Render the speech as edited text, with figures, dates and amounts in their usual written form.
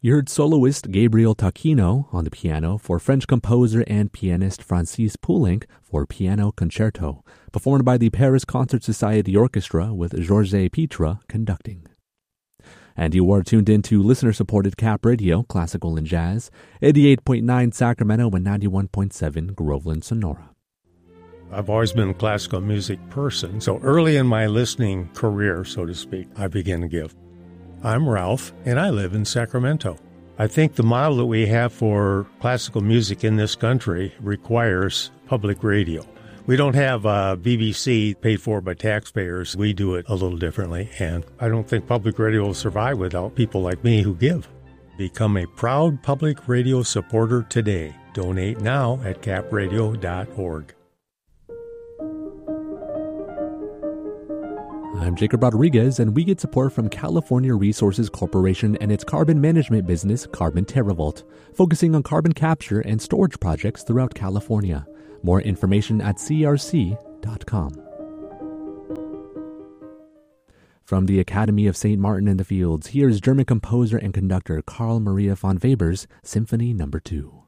You heard soloist Gabriel Tacchino on the piano for French composer and pianist Francis Poulenc for Piano Concerto, performed by the Paris Concert Society Orchestra with Georges Pitre conducting. And you are tuned in to listener-supported Cap Radio, Classical and Jazz, 88.9 Sacramento and 91.7 Groveland, Sonora. I've always been a classical music person, so early in my listening career, so to speak, I began to give. I'm Ralph, and I live in Sacramento. I think the model that we have for classical music in this country requires public radio. We don't have BBC paid for by taxpayers. We do it a little differently, and I don't think public radio will survive without people like me who give. Become a proud public radio supporter today. Donate now at capradio.org. I'm Jacob Rodriguez, and we get support from California Resources Corporation and its carbon management business, Carbon TerraVault, focusing on carbon capture and storage projects throughout California. More information at crc.com. From the Academy of St. Martin in the Fields, here's German composer and conductor Carl Maria von Weber's Symphony No. 2.